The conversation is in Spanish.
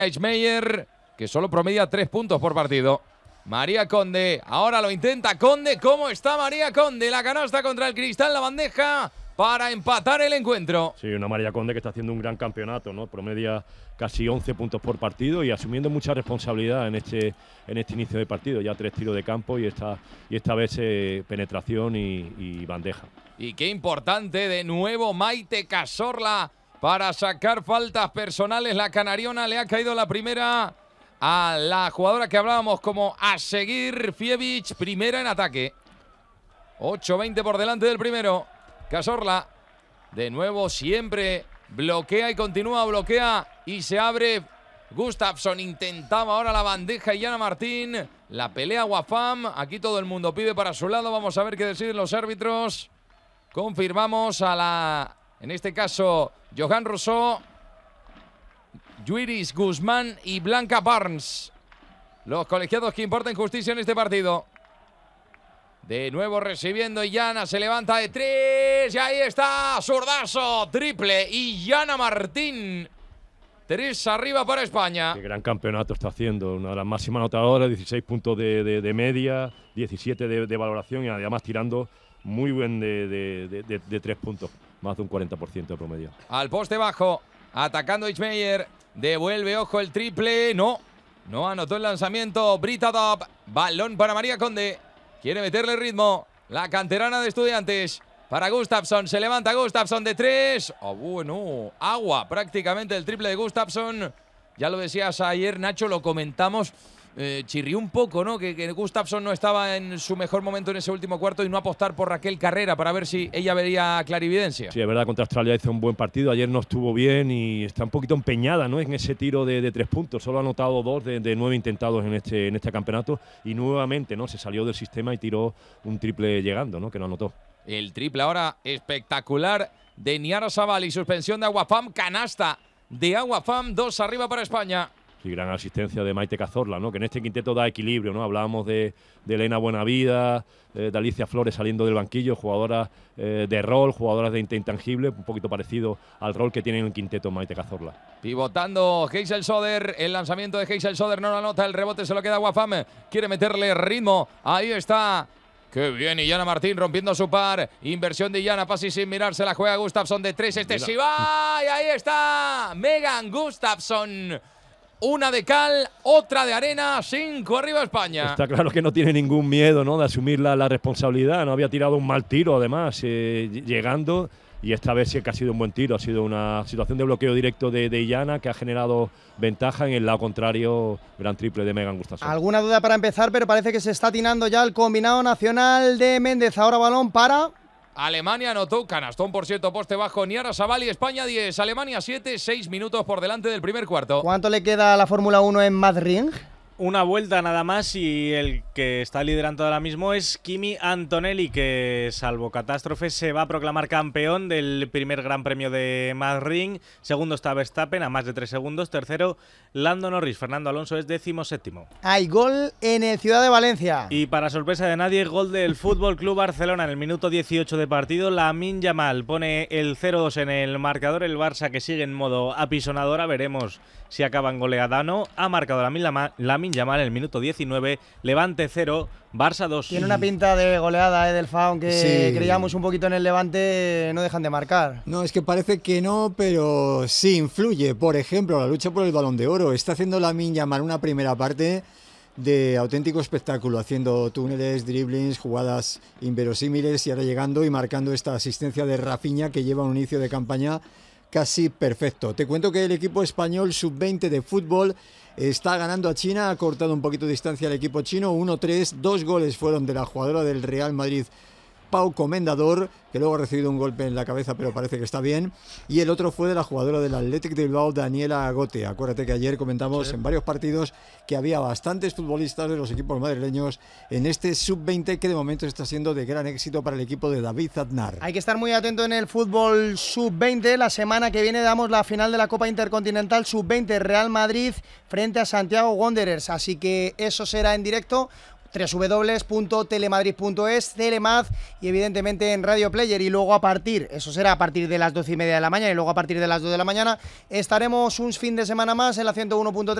Schmeier, que solo promedia 3 puntos por partido. María Conde, ahora lo intenta Conde. ¿Cómo está María Conde? La canasta contra el cristal, la bandeja para empatar el encuentro. Sí, una María Conde que está haciendo un gran campeonato, ¿no? Promedia casi 11 puntos por partido y asumiendo mucha responsabilidad en este inicio de partido. Ya 3 tiros de campo y esta vez penetración y bandeja. Y qué importante de nuevo Maite Cazorla para sacar faltas personales. La canariona le ha caído la primera a la jugadora que hablábamos como a seguir, Fievich, primera en ataque. 8-20 por delante del primero. Cazorla, de nuevo siempre bloquea y continúa, bloquea y se abre. Gustafsson intentaba ahora la bandeja y Yana Martín. La pelea Wafam. Aquí todo el mundo pide para su lado. Vamos a ver qué deciden los árbitros. Confirmamos en este caso, Johan Rousseau, Yuiris Guzmán y Blanca Barnes. Los colegiados que importan justicia en este partido. De nuevo recibiendo Yana, se levanta de 3 y ahí está, zurdazo, triple y Yana Martín. 3 arriba para España. Qué gran campeonato está haciendo, una de las máximas anotadoras, 16 puntos de media, 17 de valoración y además tirando muy buen de 3 puntos, más de un 40% de promedio. Al poste bajo, atacando Schmeier, devuelve, ojo el triple, no anotó el lanzamiento, Brita Dobb, balón para María Conde. Quiere meterle ritmo. La canterana de Estudiantes. Para Gustafsson. Se levanta Gustafsson de 3. Oh, bueno. Agua prácticamente el triple de Gustafsson. Ya lo decías ayer, Nacho, lo comentamos. Chirrió un poco, ¿no? Que Gustafsson no estaba en su mejor momento en ese último cuarto y no apostar por Raquel Carrera para ver si ella vería clarividencia. Sí, es verdad, contra Australia hizo un buen partido. Ayer no estuvo bien y está un poquito empeñada, ¿no? En ese tiro de 3 puntos. Solo ha anotado 2 de 9 intentados en este campeonato y nuevamente, ¿no? Se salió del sistema y tiró un triple llegando, ¿no? Que no anotó. El triple ahora espectacular de Niara Sabal y suspensión de Aguafam. Canasta de Aguafam. 2 arriba para España. Y gran asistencia de Maite Cazorla, ¿no? Que en este quinteto da equilibrio, ¿no? Hablábamos de Elena Buenavida, de Alicia Flores saliendo del banquillo, jugadoras de rol, jugadoras de intangible, un poquito parecido al rol que tiene en el quinteto Maite Cazorla. Pivotando Hazel Soder, el lanzamiento de Hazel Soder no lo anota, el rebote se lo queda Wafam, quiere meterle ritmo, ahí está. ¡Qué bien! Y Yana Martín rompiendo su par. Inversión de Yana, pase sin mirar, se la juega Gustafsson de 3. Sí va, y ahí está Megan Gustafsson. Una de cal, otra de arena, 5 arriba España. Está claro que no tiene ningún miedo, ¿no? De asumir la responsabilidad. No había tirado un mal tiro, además, llegando. Y esta vez sí que ha sido un buen tiro. Ha sido una situación de bloqueo directo de Yana que ha generado ventaja. En el lado contrario, gran triple de Megan Gustafsson. Alguna duda para empezar, pero parece que se está atinando ya el combinado nacional de Méndez. Ahora balón para Alemania, anotó canastón por 7, poste bajo Niara Sabal y España 10. Alemania 7, 6 minutos por delante del primer cuarto. ¿Cuánto le queda a la Fórmula 1 en Madrid? Una vuelta nada más y el que está liderando ahora mismo es Kimi Antonelli, que salvo catástrofe se va a proclamar campeón del primer Gran Premio de Madrid. Segundo está Verstappen a más de 3 segundos. Tercero Lando Norris. Fernando Alonso es 17º. Hay gol en el Ciudad de Valencia. Y para sorpresa de nadie, gol del Fútbol Club Barcelona en el minuto 18 de partido. Lamine Yamal pone el 0-2 en el marcador. El Barça, que sigue en modo apisonadora, veremos si acaba en goleada o no. Ha marcado Lamine Yamal en el minuto 19. Levante 0, Barça 2. Tiene una pinta de goleada, del FA, aunque sí. Creíamos un poquito en el Levante, no dejan de marcar. No, es que parece que no, pero sí influye. Por ejemplo, la lucha por el Balón de Oro. Está haciendo Lamine Yamal una primera parte de auténtico espectáculo, haciendo túneles, driblings, jugadas inverosímiles y ahora llegando y marcando esta asistencia de Rafinha, que lleva un inicio de campaña casi perfecto. Te cuento que el equipo español sub-20 de fútbol está ganando a China, ha cortado un poquito de distancia al equipo chino, 1-3, 2 goles fueron de la jugadora del Real Madrid, Pau Comendador, que luego ha recibido un golpe en la cabeza, pero parece que está bien, y el otro fue de la jugadora del Athletic de Bilbao, Daniela Agote. Acuérdate que ayer comentamos en varios partidos que había bastantes futbolistas de los equipos madrileños en este sub-20 que de momento está siendo de gran éxito para el equipo de David Aznar. Hay que estar muy atento en el fútbol sub-20. La semana que viene damos la final de la Copa Intercontinental sub-20 Real Madrid frente a Santiago Wanderers, así que eso será en directo. www.telemadrid.es, Telemad y evidentemente en Radio Player. Y luego eso será a partir de las 12:30 de la mañana, y luego a partir de las 2 de la mañana estaremos un fin de semana más en la 101.3